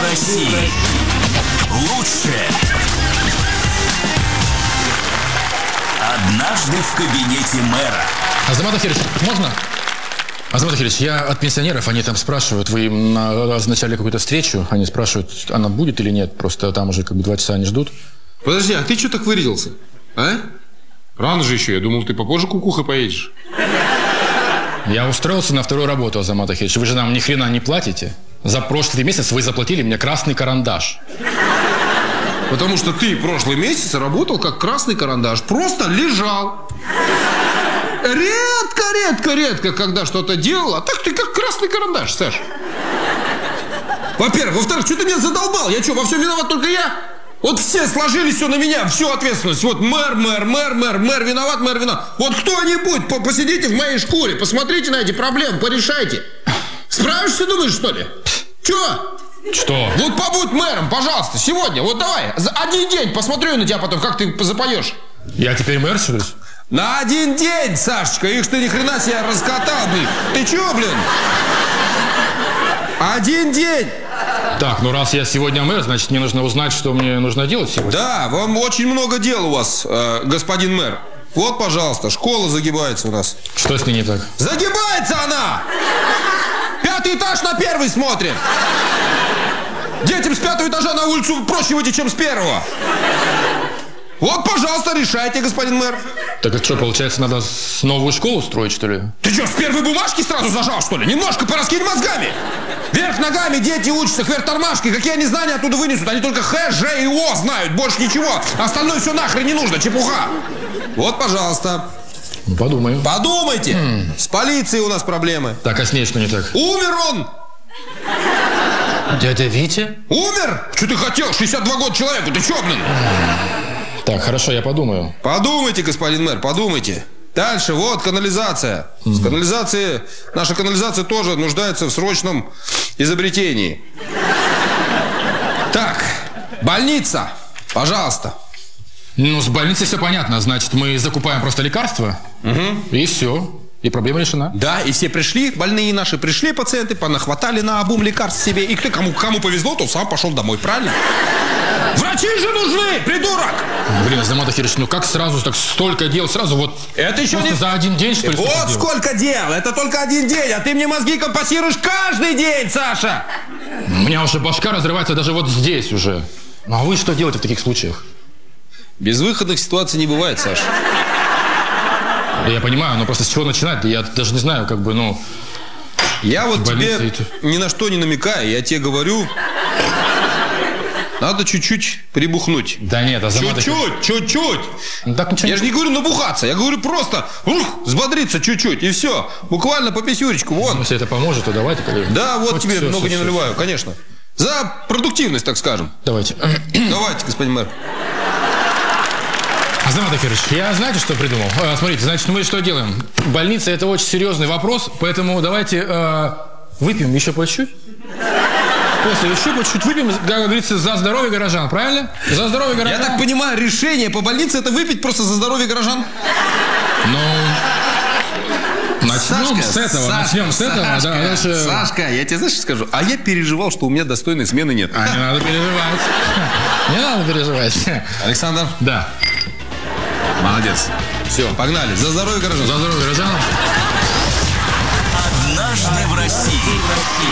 России. Лучшее. Однажды в кабинете мэра. Азамат Ахирович, можно? Азамат Ахирович, я от пенсионеров, они там спрашивают, вы им назначали какую-то встречу, они спрашивают, она будет или нет, просто там уже как бы 2 часа они ждут. Подожди, а ты что так вырядился? А? Рано же еще, я думал, ты попозже кукухой поедешь. Я устроился на 2-ю работу, Азамат Ахирович, вы же нам ни хрена не платите. За прошлый месяц вы заплатили мне красный карандаш. Потому что ты прошлый месяц работал как красный карандаш, просто лежал. Редко, когда что-то делал, а так ты как красный карандаш, Саш. Во-первых. Во-вторых, что ты меня задолбал? Я что, во всем виноват только я? Вот все сложили все на меня, всю ответственность. Вот мэр виноват, мэр виноват. Вот кто-нибудь посидите в моей шкуре, посмотрите на эти проблемы, порешайте. Справишься, думаешь, что ли? Че? Что? Вот побудь мэром, пожалуйста, сегодня. Вот давай, за 1 день посмотрю на тебя потом, как ты запоешь. Я теперь мэр, что ли? На 1 день, Сашечка, их ты ни хрена себя раскатал, блин. Ты чё, блин? 1 день. Так, ну раз я сегодня мэр, значит мне нужно узнать, что мне нужно делать сегодня. Да, вам очень много дел у вас, господин мэр. Вот, пожалуйста, школа загибается у нас. Что с ней не так? Загибается она! 5-й этаж на 1-й смотрим. Детям с 5-го этажа на улицу проще выйти, чем с 1-го. Вот, пожалуйста, решайте, господин мэр. Так это что, получается, надо новую школу строить, что ли? Ты что, с 1-й бумажки сразу зажал, что ли? Немножко пораскинь мозгами. Вверх ногами дети учатся, кверх тормашкой. Какие они знания оттуда вынесут? Они только Х, Ж и О знают, больше ничего. Остальное все нахрен не нужно, чепуха. Вот, пожалуйста. Подумаю. Подумайте. С полицией у нас проблемы. Так, а с ней что не так? Умер он. Дядя Витя? Умер? Что ты хотел? 62 года человеку, ты чё, блин? Так, хорошо, я подумаю. Подумайте, господин мэр, подумайте. Дальше, вот канализация. С канализацией, наша канализация тоже нуждается в срочном изобретении. Так, больница, пожалуйста. Ну, с больницей все понятно. Значит, мы закупаем просто лекарства, и все. И проблема решена. Да, и все пришли, больные наши пришли, пациенты, понахватали на обум лекарств себе. И кому повезло, тот сам пошел домой, правильно? Врачи же нужны, придурок! Блин, Азамат Ахирович, ну как сразу так столько дел сразу вот... Это еще не... за 1 день, что ли? Вот сколько дел! Это только 1 день, а ты мне мозги компостируешь каждый день, Саша! У меня уже башка разрывается даже вот здесь уже. Ну а вы что делаете в таких случаях? Безвыходных ситуаций не бывает, Саша. Да я понимаю, но просто с чего начинать? Я даже не знаю, как бы, ну... Я вот тебе ни на что не намекаю, я тебе говорю... Надо чуть-чуть прибухнуть. Да нет, Азамат... Чуть-чуть. Ну, так ничего я же не говорю набухаться, я говорю просто взбодриться чуть-чуть, и все. Буквально по писюречку, вон. Если это поможет, то давайте. Да, вот тебе все, много не наливаю, конечно. За продуктивность, так скажем. Давайте. Давайте, господин мэр. Азамат Ахирович, я знаете, что придумал? Смотрите, значит, мы что делаем? Больница – это очень серьезный вопрос, поэтому давайте выпьем еще по чуть-чуть. После еще по чуть-чуть выпьем, как говорится, за здоровье горожан, правильно? За здоровье горожан. Я так понимаю, решение по больнице – это выпить просто за здоровье горожан? Ну, начнем с этого. Да, дальше... Сашка, я тебе знаешь, что скажу? А я переживал, что у меня достойной смены нет. А не надо переживать. Не надо переживать. Александр? Да. Молодец. Все, погнали. За здоровье горожан. За здоровье горожан. Однажды в России.